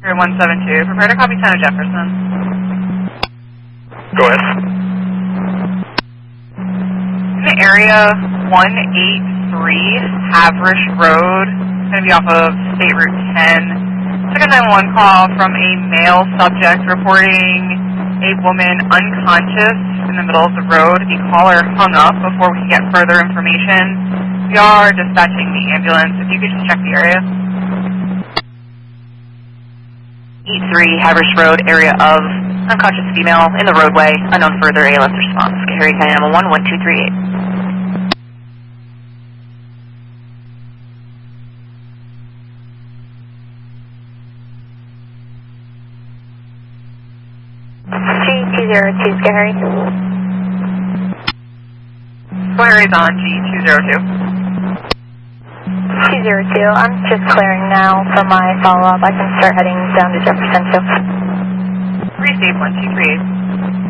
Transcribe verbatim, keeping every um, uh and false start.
one seven two, prepare to copy ten of Jefferson. Go ahead. In the area one eighty-three, Havrish Road, going to be off of State Route ten. Took a nine one one call from a male subject reporting a woman unconscious in the middle of the road. The caller hung up before we could get further information. We are dispatching the ambulance. If you could just check the area. eight three Havrish Road, area of unconscious female in the roadway. Unknown further A L S response. Get Harry Dynamo one one two three eight. G two zero two, Gary. Square's on G two zero two. two zero two, I'm just clearing now for my follow-up. I can start heading down to Jefferson too. Restate one two three eight.